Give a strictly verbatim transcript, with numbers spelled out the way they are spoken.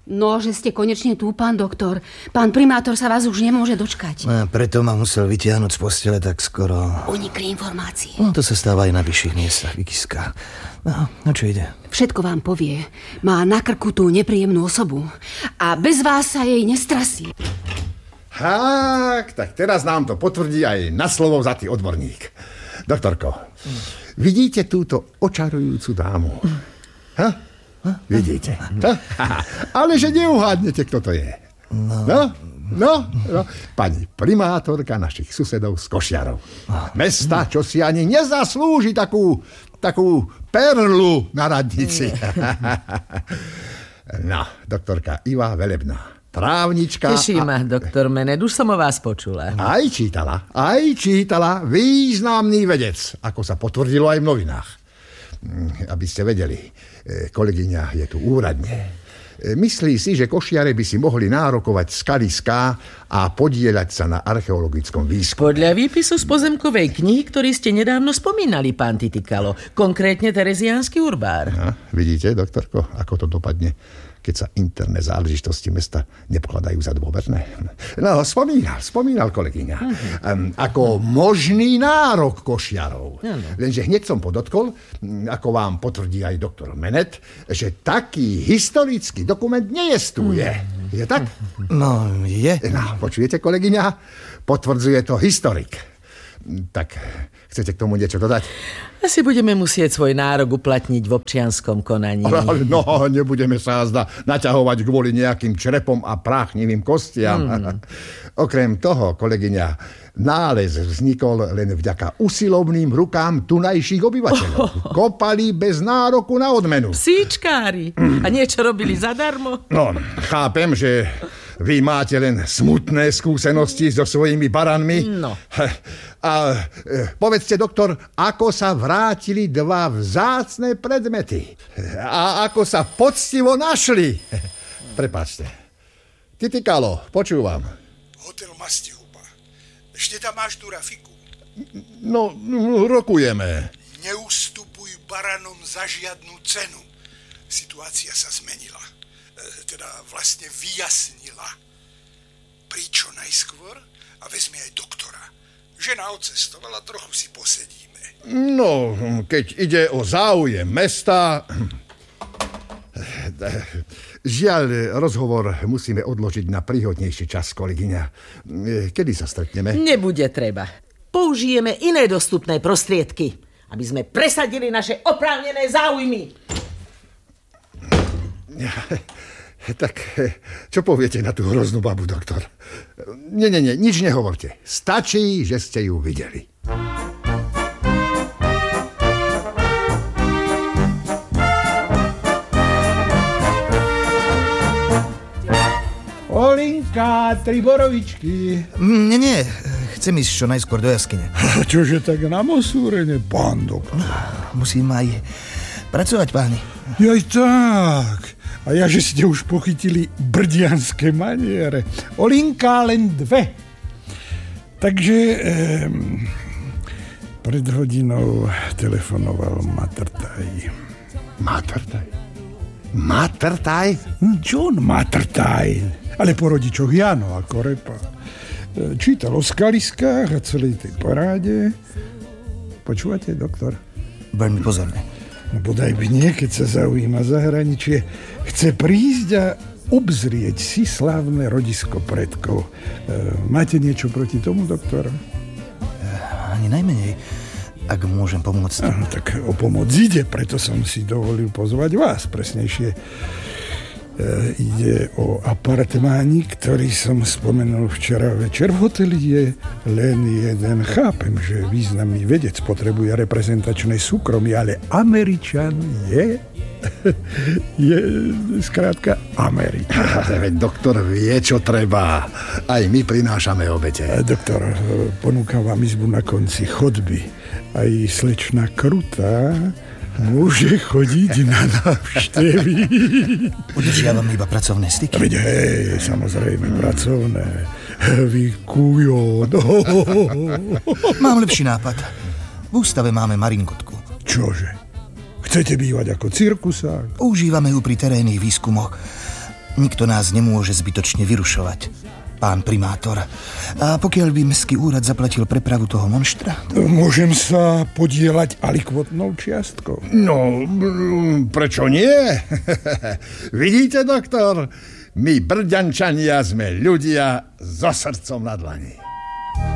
No, že ste konečne tu, pán doktor. Pán primátor sa vás už nemôže dočkať. A preto ma musel vytiahnuť z postele tak skoro. Unikli informácie. No, to sa stáva aj na vyšších miestach, Vikiska. No, na čo ide? Všetko vám povie. Má na krku tú nepríjemnú osobu. A bez vás sa jej nestrasí. Tak, tak teraz nám to potvrdí aj na slovo vzatý odborník. Doktorko, mm. vidíte túto očarujúcu dámu? Ha? Vidíte? Ale že neuhádnete, kto to je. No, no, no, no. Pani primátorka našich susedov z Košiarov. Mesta, čo si ani nezaslúži takú, takú perlu na radnici. No, doktorka Iva Velebná. Právnička. Teší ma, doktor Mened, už som o vás počula. Aj čítala, aj čítala. Významný vedec, ako sa potvrdilo aj v novinách. Aby ste vedeli, kolegyňa je tu úradne. Myslí si, že Košiare by si mohli nárokovať skaliská a podieľať sa na archeologickom výskume. Podľa výpisu z pozemkovej knihy, ktorý ste nedávno spomínali, pán Titikalo, konkrétne Tereziánsky urbár. No, vidíte, doktorko, ako to dopadne, keď sa interné záležitosti mesta nepokladajú za dôverné. No, spomínal, spomínal kolegyňa. Uh-huh. Um, ako možný nárok Košiarov. Uh-huh. Lenže hneď som podotkol, ako vám potvrdí aj doktor Menet, že taký historický dokument nejestvuje. Uh-huh. Je tak? No, je. No, počujete, kolegyňa? Potvrdzuje to historik. Tak, chcete k tomu niečo dodať? Asi budeme musieť svoj nárok uplatniť v občianskom konaní. No, nebudeme sa zda naťahovať kvôli nejakým črepom a práchnivým kostiam. Hmm. Okrem toho, kolegyňa, nález vznikol len vďaka usilovným rukám tunajších obyvateľov. Oh. Kopali bez nároku na odmenu. Psíčkári. A niečo robili zadarmo? No, chápem, že vy máte len smutné skúsenosti so svojimi baranmi. No. A povedzte, doktor, ako sa vrátili dva vzácne predmety a ako sa poctivo našli. Prepáčte. Titikalo, počúvam. Hotel Mastihuba. Ešte tam máš tú Rafiku? No, rokujeme. Neustupuj baranom za žiadnu cenu. Situácia sa zmenila. Teda vlastne vyjasnila. Príď čo najskôr a vezmi aj doktora. Žena odcestovala, trochu si posedíme. No, keď ide o záujem mesta... Žiaľ, rozhovor musíme odložiť na príhodnejší čas, kolegyňa. Kedy sa stretneme? Nebude treba. Použijeme iné dostupné prostriedky, aby sme presadili naše oprávnené záujmy. Tak, čo poviete na tú hroznú babu, doktor? Nie, nie, nie, nič nehovorte. Stačí, že ste ju videli. Olinka, tri borovičky. Nie, nie, chcem ísť čo najskôr do jaskyne. Čože tak na mosúrene, pán doktor? Musím aj pracovať, páni. Jaj tak... A ja, že ste už pochytili brdianské maniere. Olinka, len dve. Takže eh, pred hodinou telefonoval Matrtaj. Matrtaj? Matrtaj? John Matrtaj. Ale po rodičoch Jano ako repa. Čítal o skaliskách a celej tej paráde. Počúvate, doktor? Veľmi pozorne. No bodaj by nie, keď sa zaujíma zahraničie. Chce prísť a obzrieť si slávne rodisko predkov. E, máte niečo proti tomu, doktor? Ani najmenej, ak môžem pomôcť. Aha, tak o pomoc ide, preto som si dovolil pozvať vás. Presnejšie e, ide o apartmánik, ktorý som spomenul včera večer. V hoteli je len jeden. Chápem, že významný vedec potrebuje reprezentačné súkromie, ale Američan je... je skrátka Amerika. Doktor vie, čo treba. Aj my prinášame obete. Doktor, ponúkam vám izbu na konci chodby. Aj slečna Krutá môže chodiť na návštevy. Udržiavam iba pracovné styky. Veď hej, samozrejme, pracovné. Vy kujo. No. Mám lepší nápad. V ústave máme marinkotku. Čože? Chcete bývať ako cirkusák? Používame ju pri terénnych výskumoch. Nikto nás nemôže zbytočne vyrušovať, pán primátor. A pokiaľ by mestský úrad zaplatil prepravu toho monštra? Môžem sa podieľať alikvotnou čiastkou. No, prečo nie? Vidíte, doktor? My Brďančania sme ľudia so srdcom na dlani.